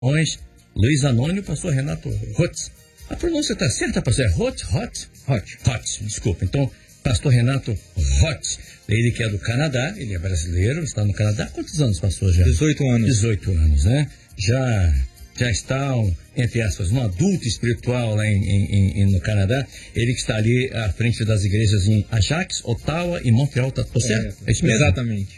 Luiz Anônimo e o pastor Renato Rotz. A pronúncia está certa, pastor? É Rotz? Desculpa. Então, pastor Renato Rotz, ele que é do Canadá, ele é brasileiro, está no Canadá. Quantos anos, pastor, já? 18 anos. 18 anos, né? Já está, entre aspas, um adulto espiritual lá no Canadá. Ele que está ali à frente das igrejas em Ajax, Ottawa e Montreal, tá certo? É isso mesmo? Exatamente.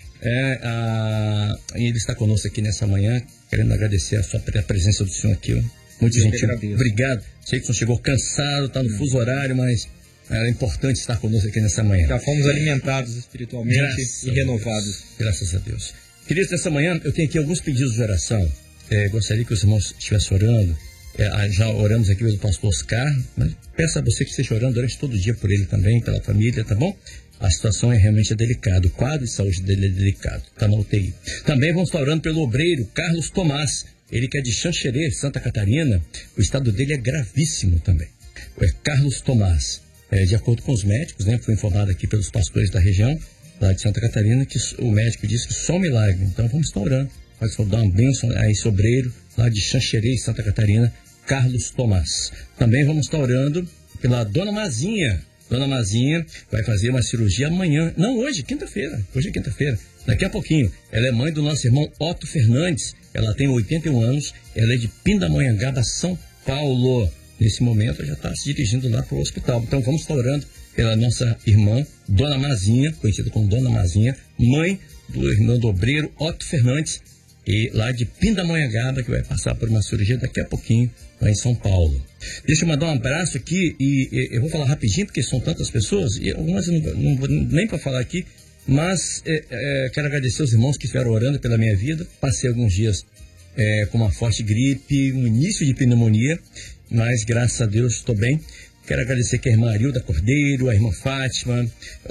Ele está conosco aqui nessa manhã, querendo agradecer a presença do senhor aqui. Muito gentil. Obrigado. Sei que o senhor chegou cansado, está no fuso horário, mas é importante estar conosco aqui nessa manhã. Já fomos alimentados espiritualmente e renovados. Graças a Deus. Queridos, nessa manhã eu tenho aqui alguns pedidos de oração. Gostaria que os irmãos estivessem orando. Já oramos aqui pelo pastor Oscar, mas peço a você que esteja orando durante todo o dia por ele também, pela família, tá bom? A situação é realmente delicada, o quadro de saúde dele é delicado, está na UTI. Também vamos estar orando pelo obreiro Carlos Tomás, ele que é de Xanxerê, Santa Catarina. O estado dele é gravíssimo também. É Carlos Tomás. De acordo com os médicos, né, foi informado aqui pelos pastores da região, lá de Santa Catarina, que o médico disse que só um milagre. Então vamos estar orando. Vai só dar uma bênção a esse obreiro lá de Xanxerê, Santa Catarina, Carlos Tomás. Também vamos estar orando pela Dona Mazinha. Dona Mazinha vai fazer uma cirurgia amanhã. Não, hoje, quinta-feira. Hoje é quinta-feira. Daqui a pouquinho. Ela é mãe do nosso irmão Otto Fernandes. Ela tem 81 anos. Ela é de Pindamonhangaba, São Paulo. Nesse momento, ela já está se dirigindo lá para o hospital. Então, vamos estar orando pela nossa irmã, Dona Mazinha, conhecida como Dona Mazinha, mãe do irmão do obreiro Otto Fernandes, e lá de Pindamonhangaba, que vai passar por uma cirurgia daqui a pouquinho, lá em São Paulo. Deixa eu mandar um abraço aqui, e eu vou falar rapidinho, porque são tantas pessoas, e algumas eu não vou nem para falar aqui, mas quero agradecer os irmãos que estiveram orando pela minha vida. Passei alguns dias com uma forte gripe, um início de pneumonia, mas graças a Deus estou bem. Quero agradecer aqui a irmã Arilda Cordeiro, a irmã Fátima,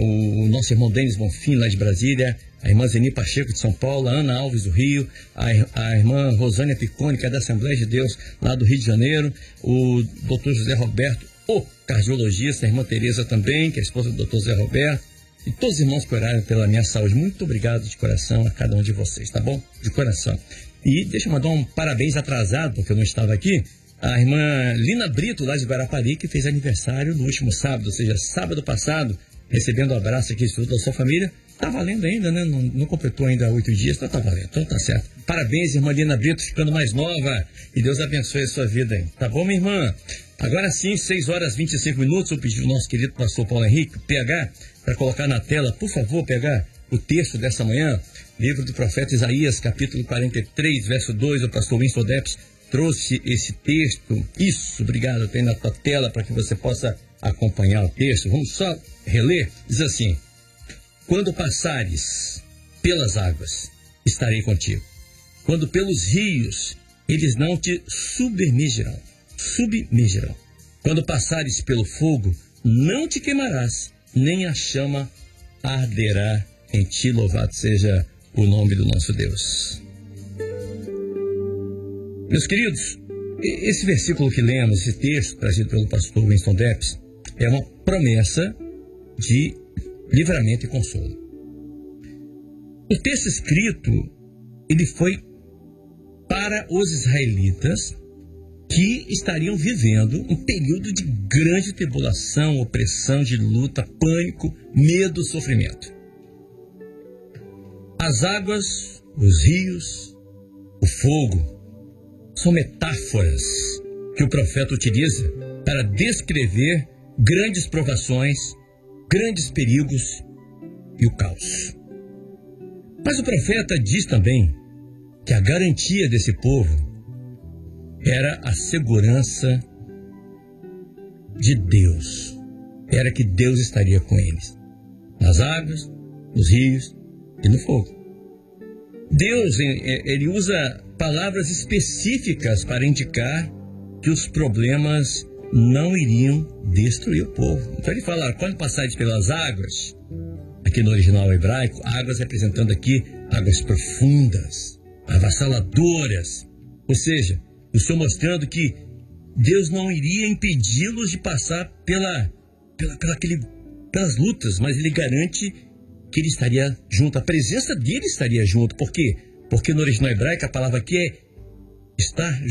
o nosso irmão Denis Bonfim, lá de Brasília, a irmã Zeni Pacheco, de São Paulo, a Ana Alves, do Rio, a irmã Rosânia Picone, que é da Assembleia de Deus, lá do Rio de Janeiro, o doutor José Roberto, o cardiologista, a irmã Tereza também, que é a esposa do doutor José Roberto, e todos os irmãos que oraram pela minha saúde. Muito obrigado de coração a cada um de vocês, tá bom? De coração. E deixa eu mandar um parabéns atrasado, porque eu não estava aqui, a irmã Lina Brito, lá de Guarapari, que fez aniversário no último sábado, ou seja, sábado passado, recebendo um abraço aqui da sua família. Tá valendo ainda, né? Não completou ainda 8 dias, então tá valendo, então tá certo. Parabéns, irmã Lina Brito, ficando mais nova, e Deus abençoe a sua vida aí. Tá bom, minha irmã? Agora sim, 6 horas e 25 minutos, eu pedi ao nosso querido pastor Paulo Henrique, PH, para colocar na tela, por favor, PH, o texto dessa manhã, livro do profeta Isaías, capítulo 43, verso 2, o pastor Winston Depps trouxe esse texto. Isso, obrigado, tem na tua tela para que você possa acompanhar o texto. Vamos só reler. Diz assim: quando passares pelas águas, estarei contigo. Quando pelos rios, eles não te submergirão. Quando passares pelo fogo, não te queimarás, nem a chama arderá em ti. Louvado seja o nome do nosso Deus. Meus queridos, esse versículo que lemos, esse texto trazido pelo pastor Winston Depps, é uma promessa de livramento e consolo. O texto escrito, ele foi para os israelitas que estariam vivendo um período de grande tribulação, opressão, de luta, pânico, medo, sofrimento. As águas, os rios, o fogo, são metáforas que o profeta utiliza para descrever grandes provações, grandes perigos e o caos. Mas o profeta diz também que a garantia desse povo era a segurança de Deus. Era que Deus estaria com eles, nas águas, nos rios e no fogo. Deus, ele usa palavras específicas para indicar que os problemas não iriam destruir o povo. Então ele fala, quando passares pelas águas, aqui no original hebraico, águas representando aqui águas profundas, avassaladoras. Ou seja, o Senhor mostrando que Deus não iria impedi-los de passar pelas lutas, mas Ele garante que Ele estaria junto, a presença dEle estaria junto. Por quê? Porque no original hebraico a palavra aqui é está